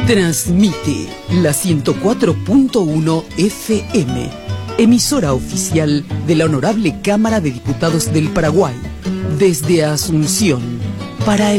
Transmite la 104.1 FM, emisora oficial de la Honorable Cámara de Diputados del Paraguay, desde Asunción, para el